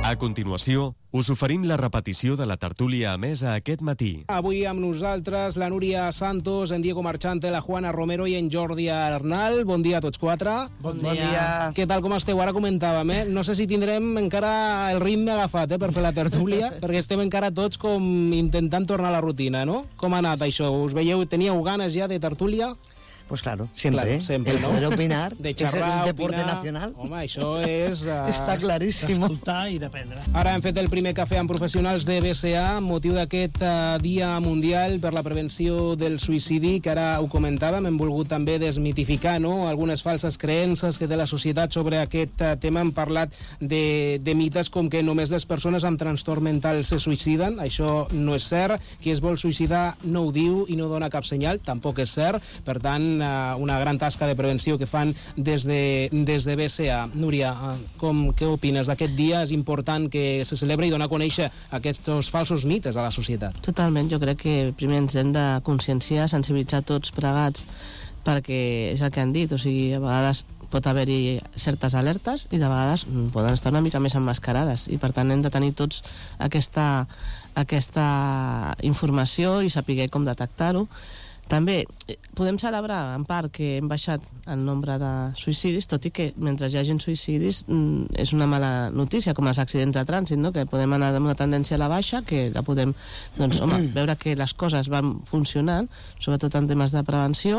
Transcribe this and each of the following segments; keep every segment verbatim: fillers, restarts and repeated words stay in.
A continuació, us oferim la repetició de la tertúlia emesa aquest matí. Avui amb nosaltres la Núria Santos, en Diego Marchante, la Juana Romero i en Jordi Arnal. Bon dia a tots quatre. Bon, bon dia. dia. Què tal, com esteu? Ara comentàvem, eh? No sé si tindrem encara el ritme agafat, eh, per fer la tertúlia, perquè estem encara tots com intentant tornar a la rutina, no? Com ha anat això? Us veieu, teníeu ganes ja de tertúlia? Pues claro, siempre, claro, siempre el ¿no? poder opinar, de xerrar, es el deporte opinar. nacional. Home, això és... Uh... Està claríssim. Escoltar i d'aprendre. Ara hem fet el primer cafè amb professionals de B C A, motiu d'aquest uh, Dia Mundial per la Prevenció del Suïcidi, que ara ho comentàvem, hem volgut també desmitificar, no?, algunes falses creences que té la societat sobre aquest uh, tema. Hem parlat de, de mites com que només les persones amb trastorn mental se suïciden. Això no és cert. Qui es vol suïcidar no ho diu i no dona cap senyal, tampoc és cert. Per tant, una gran tasca de prevenció que fan des de, des de B C A. Núria, com, què opines d'aquest dia? És important que se celebri i donar a conèixer aquests falsos mites a la societat. Totalment, jo crec que primer ens hem de conscienciar, sensibilitzar tots plegats, perquè és el que han dit, o sigui, a vegades pot haver-hi certes alertes i de vegades poden estar una mica més emmascarades i per tant hem de tenir tots aquesta, aquesta informació i saber com detectar-ho. També podem celebrar, en part, que hem baixat el nombre de suïcidis, tot i que mentre hi hagi suïcidis és una mala notícia, com els accidents de trànsit, no? Que podem anar amb una tendència a la baixa, que la podem, doncs, home, veure que les coses van funcionant, sobretot en temes de prevenció,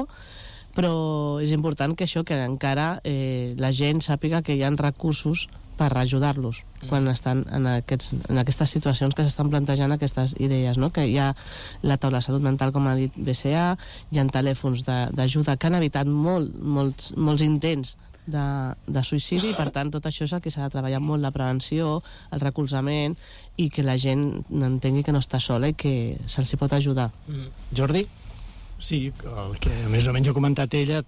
però és important que això, que encara eh, la gent sàpiga que hi ha recursos per ajudar-los quan estan en, aquests, en aquestes situacions que s'estan plantejant aquestes idees, no? Que hi ha la taula de salut mental, com ha dit B C A, hi ha telèfons d'ajuda que han evitat molt, molts, molts intents de, de suïcidi, i per tant tot això és el que s'ha de treballar molt, la prevenció, el recolzament, i que la gent entengui que no està sola i que se'ls pot ajudar. Mm. Jordi? Sí, el que més o menys ha comentat ella,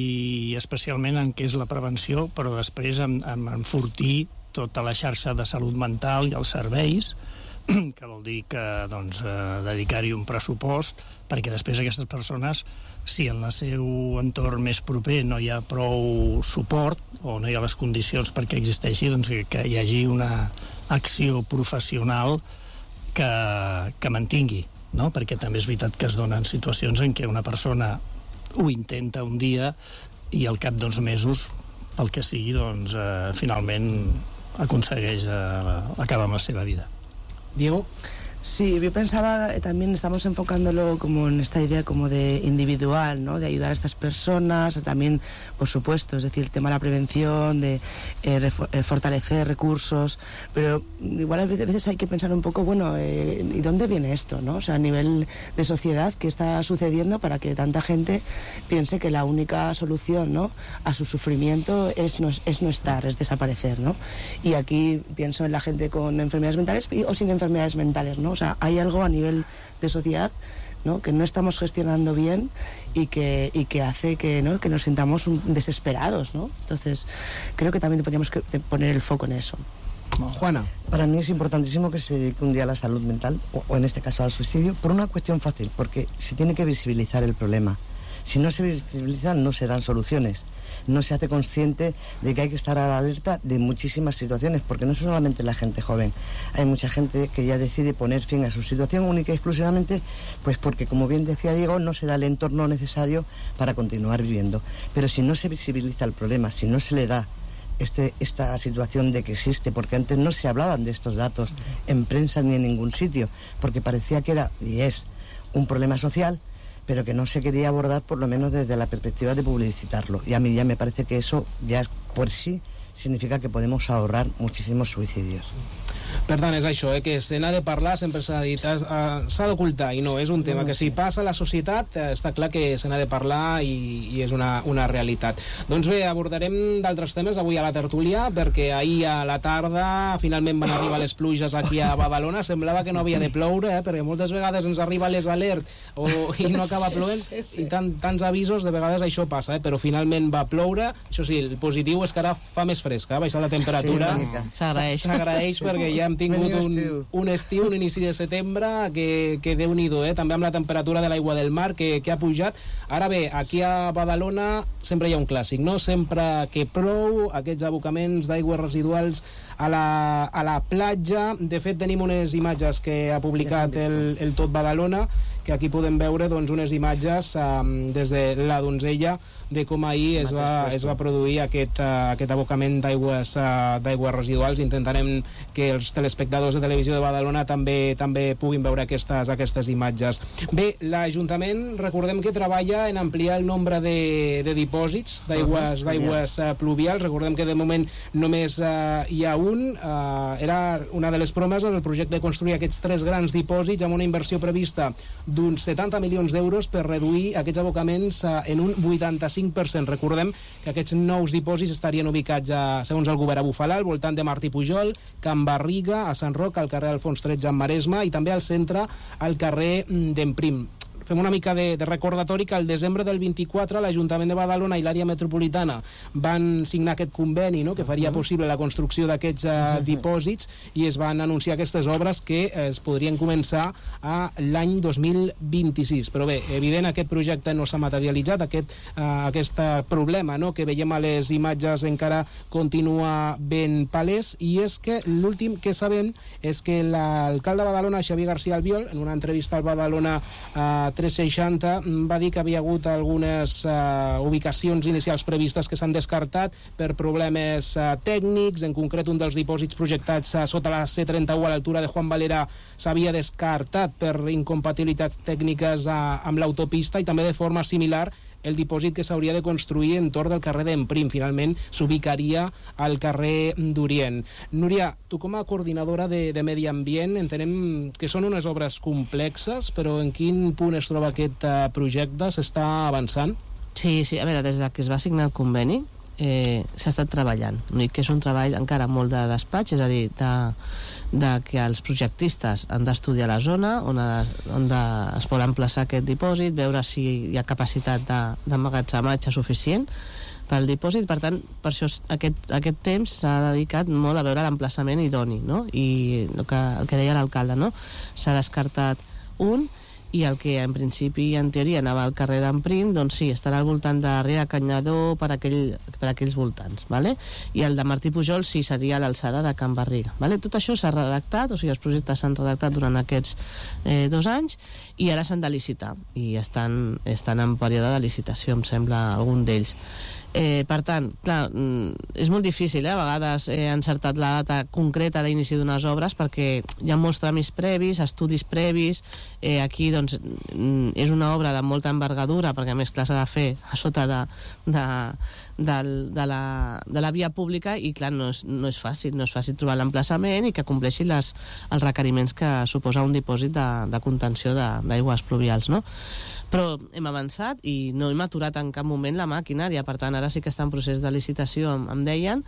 i especialment en què és la prevenció, però després en, en enfortir tota la xarxa de salut mental i els serveis, que vol dir que doncs, eh, dedicar-hi un pressupost, perquè després aquestes persones, si en el seu entorn més proper no hi ha prou suport o no hi ha les condicions perquè existeixi, doncs que, que hi hagi una acció professional que, que mantingui, no? Perquè també és veritat que es donen situacions en què una persona ho intenta un dia i al cap d'uns mesos, pel que sigui, doncs eh, finalment aconsegueix eh, acabar amb la seva vida. Diego? Sí, yo pensaba, eh, también estamos enfocándolo como en esta idea como de individual, ¿no? De ayudar a estas personas, también, por supuesto, es decir, el tema de la prevención, de eh, eh, fortalecer recursos, pero igual a veces hay que pensar un poco, bueno, eh, ¿y dónde viene esto, no? O sea, a nivel de sociedad, ¿qué está sucediendo para que tanta gente piense que la única solución, ¿no?, a su sufrimiento es no, es no estar, es desaparecer, ¿no? Y aquí pienso en la gente con enfermedades mentales o sin enfermedades mentales, ¿no? O sea, hay algo a nivel de sociedad, ¿no?, que no estamos gestionando bien y que, y que hace que, ¿no?, que nos sintamos desesperados, ¿no? Entonces, creo que también tendríamos que poner el foco en eso. Juana. Para mí es importantísimo que se dedique un día a la salud mental, o, o en este caso al suicidio, por una cuestión fácil, porque se tiene que visibilizar el problema. Si no se visibilizan, no se dan soluciones. No se hace consciente de que hay que estar a la alerta de muchísimas situaciones, porque no solamente la gente joven, hay mucha gente que ya decide poner fin a su situación única y exclusivamente pues porque, como bien decía Diego, no se da el entorno necesario para continuar viviendo. Pero si no se visibiliza el problema, si no se le da este, esta situación de que existe, porque antes no se hablaban de estos datos en prensa ni en ningún sitio, porque parecía que era y es un problema social, pero que no se quería abordar por lo menos desde la perspectiva de publicitarlo. Y a mí ya me parece que eso ya por sí significa que podemos ahorrar muchísimos suïcidis. Per tant, és això, eh, que se n'ha de parlar, sempre s'ha dit, s'ha d'ocultar, i no, és un tema que si passa a la societat, eh, està clar que se n'ha de parlar i, i és una, una realitat. Doncs bé, abordarem d'altres temes avui a la tertúlia, perquè ahir a la tarda finalment van arribar les pluges aquí a Badalona, semblava que no havia de ploure, eh, perquè moltes vegades ens arriba les alert o, i no acaba plovent, i tant, tants avisos, de vegades això passa, eh, però finalment va ploure. Això sí, el positiu és que ara fa més fresca, ha baixat la temperatura, s'agraeix, s'agraeix perquè ja hem tingut un, un estiu, un inici de setembre que, que Déu-n'hi-do, eh? També amb la temperatura de l'aigua del mar que, que ha pujat. Ara bé, aquí a Badalona sempre hi ha un clàssic, no? Sempre que plou, aquests abocaments d'aigües residuals a la, a la platja. De fet, tenim unes imatges que ha publicat el, el Tot Badalona, que aquí podem veure doncs, unes imatges um, des de la donzella de com ahir es va, es va produir aquest, uh, aquest abocament d'aigües uh, d'aigües residuals. Intentarem que els telespectadors de Televisió de Badalona també també puguin veure aquestes, aquestes imatges. Bé, l'Ajuntament, recordem que treballa en ampliar el nombre de, de dipòsits d'aigües uh-huh, d'aigües uh, pluvials. Recordem que de moment només uh, hi ha un. Uh, era una de les promeses, el projecte de construir aquests tres grans dipòsits amb una inversió prevista d'uns setanta milions d'euros per reduir aquests abocaments uh, en un vuitanta-cinc per cent. Recordem que aquests nous dipòsits estarien ubicats, a, segons el govern, a Bufalà, al voltant de Martí Pujol, Can Barriga, a Sant Roc, al carrer Alfons tretze en Maresme, i també al centre, al carrer d'Emprim. Fem una mica de, de recordatori que al desembre del vint-i-quatre l'Ajuntament de Badalona i l'àrea metropolitana van signar aquest conveni, no?, que faria possible la construcció d'aquests uh, dipòsits, i es van anunciar aquestes obres que eh, es podrien començar a l'any dos mil vint-i-sis. Però bé, evident, aquest projecte no s'ha materialitzat, aquest, uh, aquest problema, no?, que veiem a les imatges encara continua ben palès, i és que l'últim que sabem és que l'alcalde de Badalona, Xavier García Albiol, en una entrevista al Badalona uh, tres seixanta, va dir que havia hagut algunes uh, ubicacions inicials previstes que s'han descartat per problemes uh, tècnics. En concret, un dels dipòsits projectats uh, sota la C trenta-u a l'altura de Juan Valera s'havia descartat per incompatibilitats tècniques uh, amb l'autopista, i també de forma similar el dipòsit que s'hauria de construir entorn del carrer d'Emprim. Finalment s'ubicaria al carrer d'Orient. Núria, tu com a coordinadora de, de Medi Ambient, entenem que són unes obres complexes, però en quin punt es troba aquest uh, projecte? S'està avançant? Sí, sí, a veure, des que es va signar el conveni eh, s'ha estat treballant. L'únic que és un treball encara molt de despatx, és a dir, de, de que els projectistes han d'estudiar la zona on, ha, on de, es pot emplaçar aquest dipòsit, veure si hi ha capacitat d'emmagatzematge suficient pel dipòsit. Per tant, per això aquest, aquest temps s'ha dedicat molt a veure l'emplaçament idoni, no? I el que, el que deia l'alcalde, no? S'ha descartat un, i el que en principi, en teoria, anava al carrer d'Emprim, doncs sí, estarà al voltant de Riera Canyador, per, aquell, per aquells voltants, ¿vale? I el de Martí Pujol sí seria a l'alçada de Can Barriga, ¿vale? Tot això s'ha redactat, o sigui, els projectes s'han redactat durant aquests eh, dos anys, i ara s'han de licitar, i estan, estan en període de licitació, em sembla, algun d'ells. Eh, per tant, clar, és molt difícil, eh, a vegades eh, encertar la data concreta d'inici d'unes obres, perquè hi ha molts tràmits previs, estudis previs. Eh, aquí doncs és una obra de molta envergadura, perquè a més clar s'ha de fer a sota de, de, de, de, la, de la via pública, i clar, no és, no és fàcil, no és fàcil trobar l'emplaçament i que compleixi les, els requeriments que suposa un dipòsit de, de contenció d'aigües pluvials, no? Però hem avançat i no hem aturat en cap moment la maquinària. Per tant, ara sí que està en procés de licitació, em, em deien,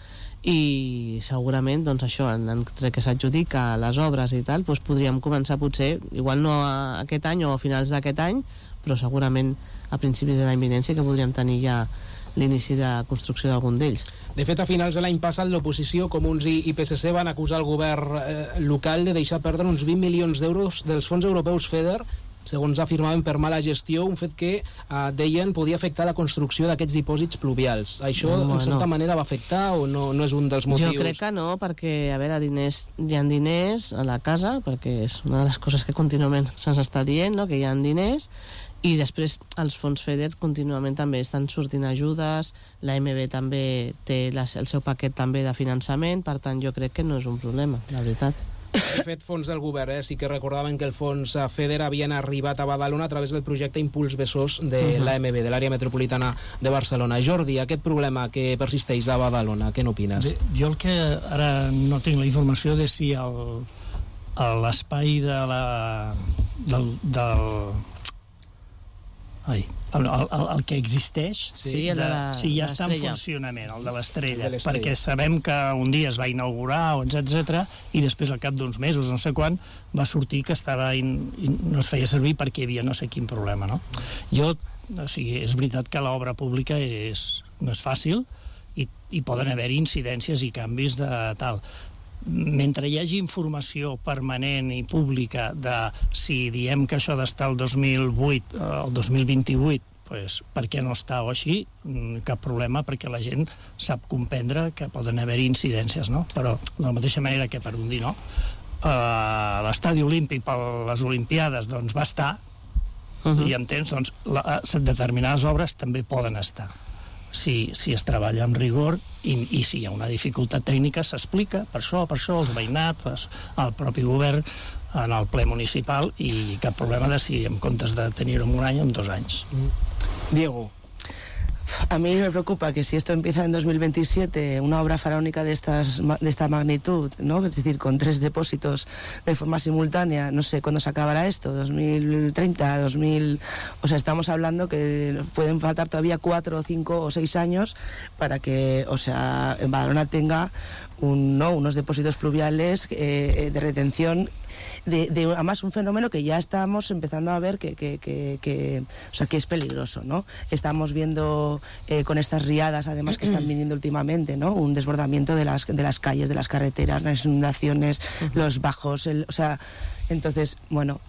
i segurament, doncs això, entre que s'adjudica les obres i tal, doncs podríem començar potser, igual no a aquest any o a finals d'aquest any, però segurament a principis de l'any vinent sí que podríem tenir ja l'inici de construcció d'algun d'ells. De fet, a finals de l'any passat, l'oposició, Comuns i, i P S C van acusar el govern eh, local de deixar perdre uns vint milions d'euros dels fons europeus FEDER, segons afirmaven, per mala gestió, un fet que eh, deien podia afectar la construcció d'aquests dipòsits pluvials. Això, no, en certa no. manera, va afectar o no, no és un dels motius? Jo crec que no, perquè, a veure, diners, hi ha diners a la casa, perquè és una de les coses que contínuament se'ns està dient, no?, que hi ha diners, i després els fons FEDER contínuament també estan sortint ajudes, l'A M B també té les, el seu paquet també de finançament, per tant jo crec que no és un problema, la veritat. De fet, fons del govern, eh? sí que recordaven que el fons FEDER havien arribat a Badalona a través del projecte Impuls Besòs de uh-huh. l'A M B, de l'àrea metropolitana de Barcelona. Jordi, aquest problema que persisteix a Badalona, què n'opines? Bé, jo el que ara no tinc la informació de si l'espai de la del, del ai, el, el, el que existeix sí, el de la, si ja està en funcionament, el de l'Estrella, perquè sabem que un dia es va inaugurar, etcètera, i després al cap d'uns mesos, no sé quan, va sortir que estava in, in, no es feia servir perquè hi havia no sé quin problema, no? Jo, o sigui, és veritat que l'obra pública és, no és fàcil i, i poden haver incidències i canvis de tal. Mentre hi hagi informació permanent i pública de si diem que això d'estar el dos mil vuit, el dos mil vint-i-vuit pues, per què no està o així, cap problema, perquè la gent sap comprendre que poden haver incidències, no? Però de la mateixa manera que per un dir no, uh, l'estadi olímpic per les Olimpiades doncs, va estar, uh-huh. i en temps doncs, la, determinades obres també poden estar. Si, si es treballa amb rigor i, i si hi ha una dificultat tècnica s'explica, per això, per això, els veïnats, el propi govern en el ple municipal, i cap problema de si en comptes de tenir-ho en un any o en dos anys. Diego. A mí me preocupa que si esto empieza en dos mil veintisiete, una obra faraónica de, estas, de esta magnitud, ¿no? Es decir, con tres depósitos de forma simultánea, no sé cuándo se acabará esto, dos mil treinta, dos mil... O sea, estamos hablando que pueden faltar todavía cuatro, cinco o seis años para que, o sea, en Badalona tenga un, ¿no? unos depósitos fluviales eh, de retención. De, de, además un fenómeno que ya estamos empezando a ver que, que, que, que, o sea, que es peligroso, ¿no? Estamos viendo eh, con estas riadas, además, que están viniendo últimamente, ¿no? Un desbordamiento de las, de las calles, de las carreteras, las inundaciones, uh-huh. los bajos, el, o sea... Entonces, bueno,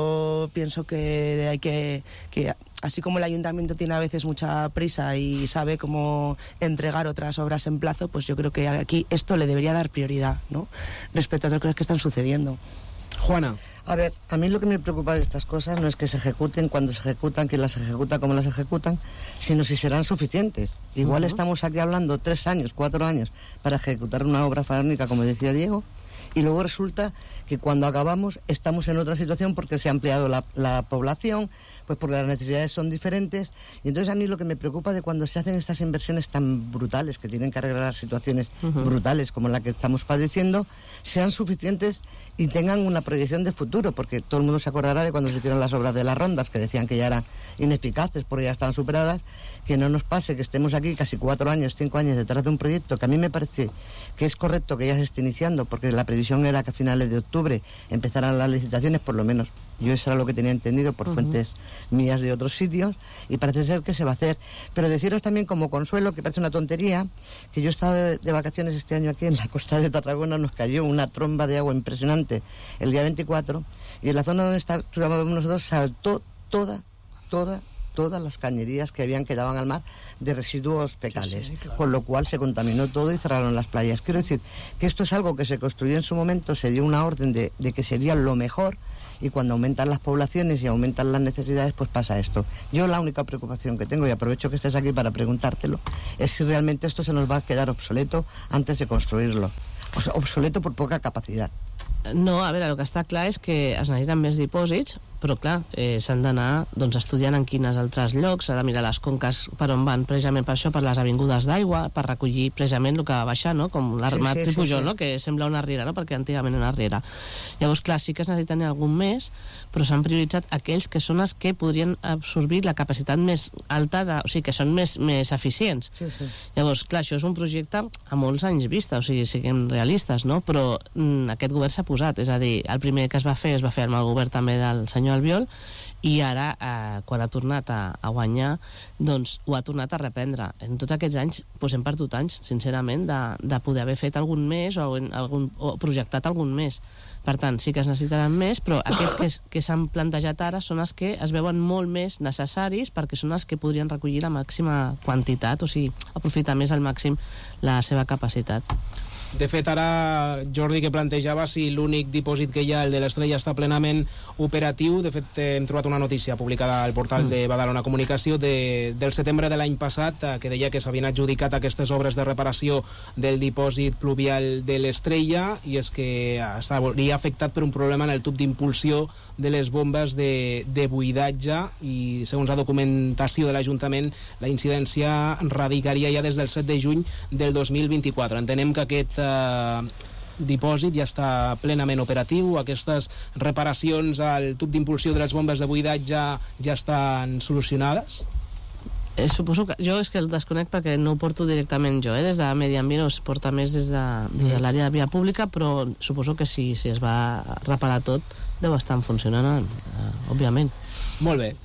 yo pienso que hay que, que, así como el ayuntamiento tiene a veces mucha prisa y sabe cómo entregar otras obras en plazo, pues yo creo que aquí esto le debería dar prioridad, ¿no? Respecto a otras cosas que están sucediendo. Juana. A ver, a mí lo que me preocupa de estas cosas no es que se ejecuten cuando se ejecutan, quién las ejecuta, cómo las ejecutan, sino si serán suficientes. Igual uh-huh. estamos aquí hablando tres años, cuatro años para ejecutar una obra faraónica, como decía Diego, y luego resulta que cuando acabamos estamos en otra situación porque se ha ampliado la, la población, pues porque las necesidades son diferentes. Y entonces a mí lo que me preocupa de cuando se hacen estas inversiones tan brutales, que tienen que arreglar situaciones uh-huh. brutales como la que estamos padeciendo, sean suficientes y tengan una proyección de futuro, porque todo el mundo se acordará de cuando se hicieron las obras de las rondas, que decían que ya eran ineficaces porque ya estaban superadas. Que no nos pase que estemos aquí casi cuatro años, cinco años detrás de un proyecto que a mí me parece que es correcto que ya se esté iniciando, porque la previsión era que a finales de octubre empezaran las licitaciones, por lo menos yo eso era lo que tenía entendido por uh-huh. fuentes mías de otros sitios, y parece ser que se va a hacer. Pero deciros también como consuelo, que parece una tontería, que yo he estado de, de vacaciones este año aquí en la costa de Tarragona, nos cayó una tromba de agua impresionante el día veinticuatro, y en la zona donde estábamos nosotros saltó toda, toda, todas las cañerías que habían quedado al mar de residuos fecales, sí, sí, claro. Con lo cual se contaminó todo y cerraron las playas. Quiero decir que esto es algo que se construyó en su momento, se dio una orden de, de que sería lo mejor, y cuando aumentan las poblaciones y aumentan las necesidades, pues pasa esto. Yo la única preocupación que tengo, y aprovecho que estés aquí para preguntártelo, es si realmente esto se nos va a quedar obsoleto antes de construirlo. O sea, obsoleto por poca capacidad. No, a veure, el que està clar és que es necessiten més dipòsits, però clar, eh, s'han d'anar doncs, estudiant en quines altres llocs, s'ha de mirar les conques per on van, precisament per això, per les avingudes d'aigua, per recollir precisament el que va baixar, no? Com l'armat sí, sí, Pujol, sí, sí. No? Que sembla una riera, no? Perquè antigament era una riera. Llavors, clar, sí que es necessiten algun més, però s'han prioritzat aquells que són els que podrien absorbir la capacitat més alta, de, o sigui, que són més, més eficients. Sí, sí. Llavors, clar, això és un projecte a molts anys vista, o sigui, siguem realistes, no? Però mm, aquest govern s'ha posat, és a dir, el primer que es va fer es va fer amb el govern també del senyor Albiol, i ara, eh, quan ha tornat a, a guanyar, doncs ho ha tornat a reprendre. En tots aquests anys doncs hem perdut anys, sincerament, de, de poder haver fet algun més o, algun, o projectat algun més. Per tant, sí que es necessitaran més, però aquests que, que s'han plantejat ara són els que es veuen molt més necessaris, perquè són els que podrien recollir la màxima quantitat, o sigui, aprofitar més al màxim la seva capacitat. De fet, ara, Jordi, que plantejava si l'únic dipòsit que hi ha, el de l'Estrella, està plenament operatiu. De fet, hem trobat una notícia publicada al portal de Badalona Comunicació de, del setembre de l'any passat, que deia que s'havien adjudicat aquestes obres de reparació del dipòsit pluvial de l'Estrella, i és que estaria afectat per un problema en el tub d'impulsió de les bombes de, de buidatge, i segons la documentació de l'Ajuntament, la incidència radicaria ja des del set de juny del dos mil vint-i-quatre. Entenem que aquest eh, dipòsit ja està plenament operatiu, aquestes reparacions al tub d'impulsió de les bombes de buidatge ja estan solucionades? Eh, suposo que jo és que el desconec perquè no ho porto directament jo, eh? Des de Medi Ambient es porta més des de, des de l'àrea de via pública, però suposo que si, si es va reparar tot deu estar funcionant, eh, òbviament. Molt bé.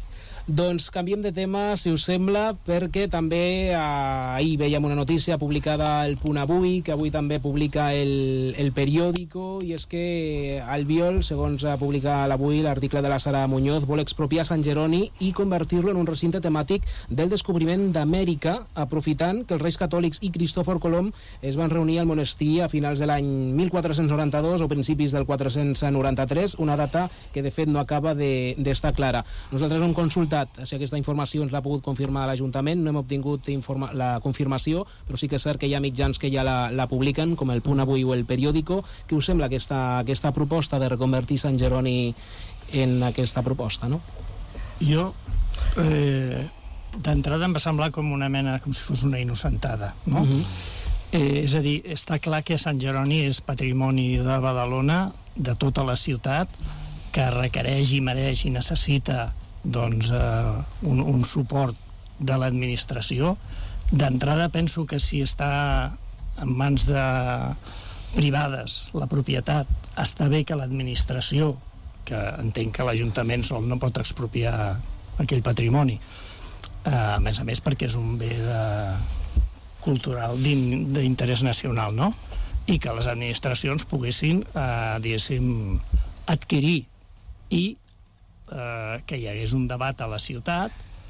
Doncs canviem de tema, si us sembla, perquè també eh, ahir veiem una notícia publicada al Punt Avui, que avui també publica el, el periòdico, i és que Albiol, segons publica l'Avui, l'article de la Sara Muñoz, vol expropiar Sant Jeroni i convertir-lo en un recinte temàtic del descobriment d'Amèrica, aprofitant que els Reis Catòlics i Cristòfor Colom es van reunir al monestir a finals de l'any mil quatre-cents noranta-dos o principis del quatre-cents noranta-tres, una data que de fet no acaba de, d'estar clara. Nosaltres hem consultat si aquesta informació ens l'ha pogut confirmar l'Ajuntament, no hem obtingut informa- la confirmació, però sí que és cert que hi ha mitjans que ja la, la publiquen, com el Punt Avui o el periòdico. Què us sembla aquesta, aquesta proposta de reconvertir Sant Jeroni en aquesta proposta, no? Jo, eh, d'entrada em va semblar com una mena, com si fos una innocentada, no? Uh-huh. Eh, és a dir, està clar que Sant Jeroni és patrimoni de Badalona, de tota la ciutat, que requereix i mereix i necessita doncs, eh, un, un suport de l'administració. D'entrada penso que si està en mans de privades la propietat, està bé que l'administració, que entenc que l'Ajuntament sol no pot expropiar aquell patrimoni, eh, a més a més perquè és un bé de, cultural d'interès nacional, no? I que les administracions poguessin, eh, diguéssim, adquirir i Eh, que hi hagués un debat a la ciutat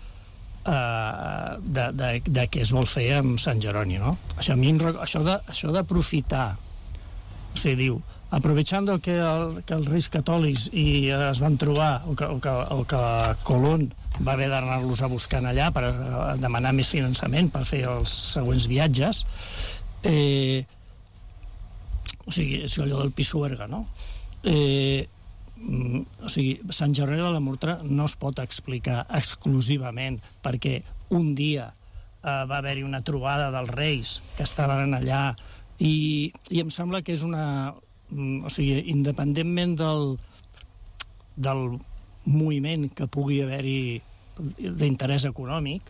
eh, de, de, de què es vol fer amb Sant Jeroni, no? Això, a mi, això, de, això d'aprofitar, o sigui, diu, aprovechando que, el, que els Reis Catòlics i es van trobar, o que, o que, o que Colón va haver d'anar-los a buscar allà per a demanar més finançament per fer els següents viatges, eh, o sigui, és allò del Pisuerga, no? Eh, o sigui, Sant Jeroni de la Murtra no es pot explicar exclusivament perquè un dia eh, va haver-hi una trobada dels reis que estaven allà i, i em sembla que és una, o sigui, independentment del del moviment que pugui haver-hi d'interès econòmic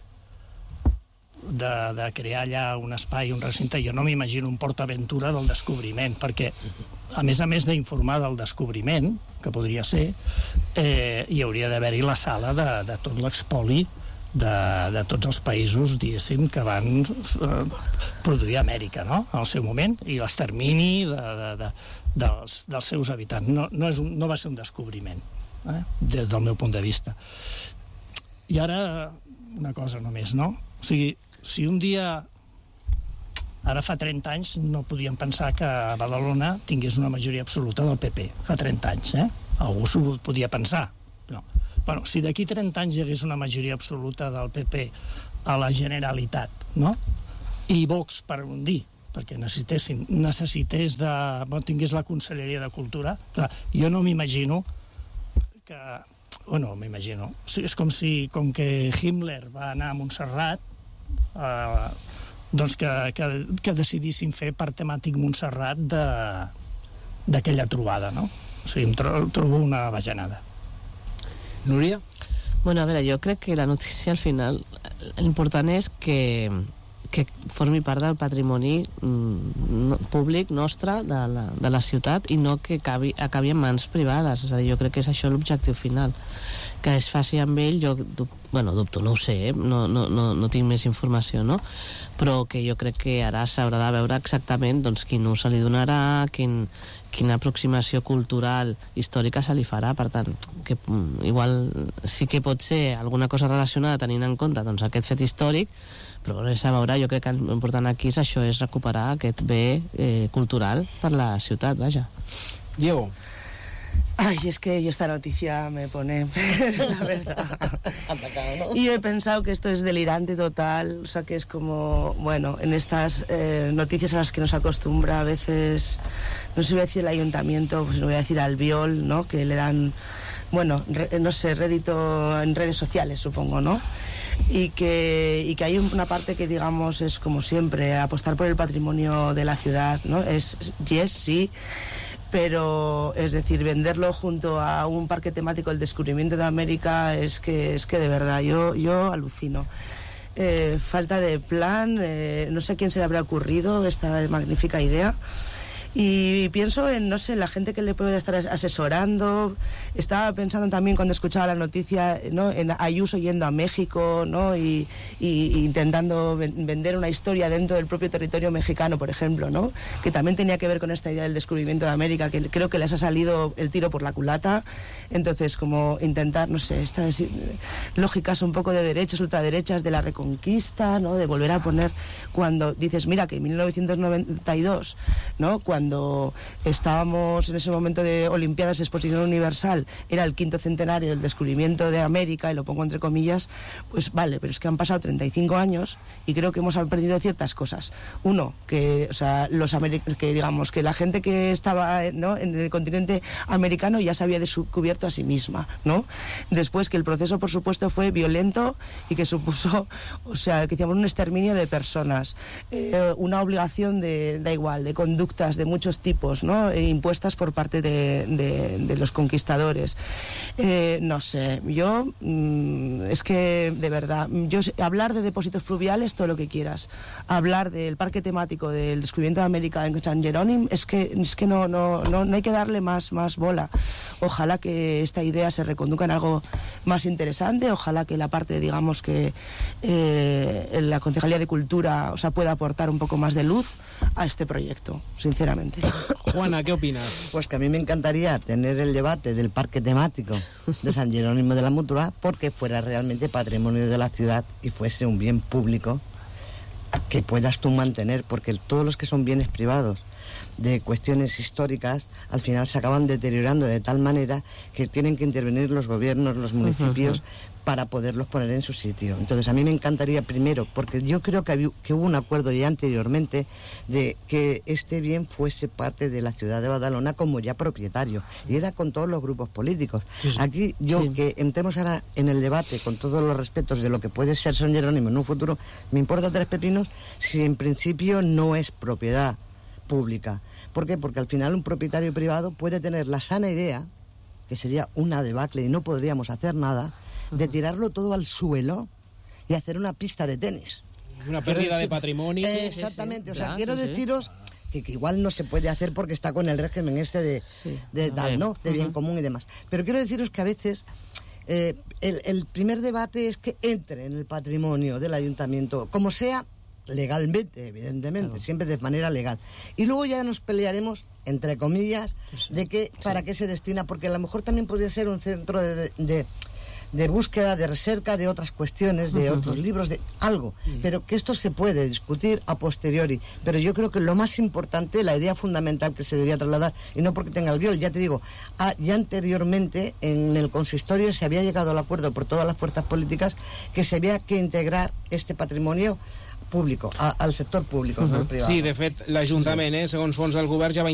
de, de crear allà un espai, un recinte, jo no m'imagino un PortAventura del descobriment, perquè a més a més d'informar del descobriment, que podria ser, eh, hi hauria d'haver-hi la sala de, de tot l'expoli de, de tots els països, diguéssim, que van eh, produir Amèrica, no?, en el seu moment, i l'extermini de, de, de, dels, dels seus habitants. No, no, és un, no va ser un descobriment, eh, des del meu punt de vista. I ara, una cosa només, no? O sigui, si un dia... Ara fa trenta anys no podíem pensar que Badalona tingués una majoria absoluta del P P. Fa trenta anys, eh? Algú s'ho podia pensar. No. Bueno, si d'aquí trenta anys hi hagués una majoria absoluta del P P a la Generalitat, no? I Vox per un dir, perquè necessitessin, necessités de... Bueno, tingués la Conselleria de Cultura, clar, jo no m'imagino que... Bueno, m'imagino. És com si, com que Himmler va anar a Montserrat, eh, doncs que, que, que decidissin fer per temàtic Montserrat d'aquella trobada, no? O sigui, em tro trobo una bajanada. Núria? Bueno, a veure, jo crec que la notícia al final, l'important és que, que formi part del patrimoni mm, públic nostre de la, de la ciutat i no que acabi, acabi en mans privades. És a dir, jo crec que és això l'objectiu final. Que es faci amb ell, jo dub, bueno, dubto, no ho sé, eh? no, no, no, no tinc més informació, no? Però que jo crec que ara s'haurà de veure exactament doncs, quin ús se li donarà, quin, quina aproximació cultural històrica se li farà. Per tant, que igual sí que pot ser alguna cosa relacionada tenint en compte doncs, aquest fet històric, però res a veure. Jo crec que l'important aquí és això, és recuperar aquest bé eh, cultural per la ciutat, vaja. Diego. Ay, es que yo esta noticia me pone, la verdad. Y yo he pensado que esto es delirante total, o sea que es como, bueno, en estas eh, noticias a las que nos acostumbra a veces, no sé si voy a decir el ayuntamiento, pues no voy a decir Albiol, ¿no?, que le dan, bueno, re, no sé, rédito en redes sociales, supongo, ¿no? Y que, y que hay una parte que, digamos, es como siempre, apostar por el patrimonio de la ciudad, ¿no? Es, yes, sí, pero es decir, venderlo junto a un parque temático del descubrimiento de América es que, es que de verdad, yo, yo alucino. Eh, falta de plan, eh, no sé a quién se le habrá ocurrido esta magnífica idea. Y pienso en, no sé, la gente que le puede estar asesorando. Estaba pensando también cuando escuchaba la noticia, ¿no?, en Ayuso yendo a México, ¿no?, y, y, y intentando ven, vender una historia dentro del propio territorio mexicano, por ejemplo, ¿no?, que también tenía que ver con esta idea del descubrimiento de América, que creo que les ha salido el tiro por la culata. Entonces, como intentar, no sé, estas lógicas un poco de derechas, ultraderechas, de la reconquista, ¿no?, de volver a poner, cuando dices, mira, que en mil novecientos noventa y dos, ¿no?, cuando Cuando estábamos en ese momento de Olimpiadas, Exposición Universal, era el quinto centenario del descubrimiento de América, y lo pongo entre comillas, pues vale, pero es que han pasado treinta y cinco años y creo que hemos perdido ciertas cosas. Uno, que, o sea, los que digamos que la gente que estaba, ¿no?, en el continente americano ya se había descubierto a sí misma, ¿no? Después, que el proceso, por supuesto, fue violento y que supuso, o sea, que hicimos un exterminio de personas, eh, una obligación de, da igual, de conductas de muchos tipos, ¿no?, e impuestas por parte de, de, de los conquistadores. Eh, no sé, yo mmm, es que de verdad, yo hablar de depósitos fluviales, todo lo que quieras, hablar del parque temático del descubrimiento de América en San Jerónimo, es que, es que no, no, no, no hay que darle más, más bola. Ojalá que esta idea se reconduzca en algo más interesante, ojalá que la parte, digamos, que eh, la Concejalía de Cultura, o sea, pueda aportar un poco más de luz a este proyecto, sinceramente. Juana, ¿qué opinas? Pues que a mí me encantaría tener el debate del parque temático de San Jerónimo de la Mutua porque fuera realmente patrimonio de la ciudad y fuese un bien público que puedas tú mantener, porque todos los que son bienes privados de cuestiones históricas al final se acaban deteriorando de tal manera que tienen que intervenir los gobiernos, los municipios, uh-huh, para poderlos poner en su sitio. Entonces a mí me encantaría primero, porque yo creo que, había, que hubo un acuerdo ya anteriormente de que este bien fuese parte de la ciudad de Badalona como ya propietario, y era con todos los grupos políticos. Sí, sí. Aquí yo, sí, que entremos ahora en el debate con todos los respetos de lo que puede ser San Jerónimo en un futuro, me importa tres pepinos si en principio no es propiedad pública. ¿Por qué? Porque al final un propietario privado puede tener la sana idea, que sería una debacle y no podríamos hacer nada, de tirarlo todo al suelo y hacer una pista de tenis. Una pérdida decir, de patrimonio. Exactamente, sí, sí. O sea, claro, quiero sí, deciros que, que igual no se puede hacer porque está con el régimen este de, sí, de tal, ¿no? De bien uh-huh. común y demás. Pero quiero deciros que a veces eh, el, el primer debate es que entre en el patrimonio del ayuntamiento, como sea, legalmente, evidentemente, claro, siempre de manera legal. Y luego ya nos pelearemos, entre comillas, sí, de que para sí, qué se destina, porque a lo mejor también podría ser un centro de... de de búsqueda, de recerca de otras cuestiones, de uh-huh. otros libros, de algo, uh-huh. pero que esto se puede discutir a posteriori. Pero yo creo que lo más importante, la idea fundamental que se debería trasladar, y no porque tenga el viol, ya te digo, a, ya anteriormente en el consistorio se había llegado al acuerdo por todas las fuerzas políticas que se había que integrar este patrimonio público, a, al sector público, uh-huh. no al privado. Sí, de fet, l'Ajuntament, eh, segons fons del govern, ja va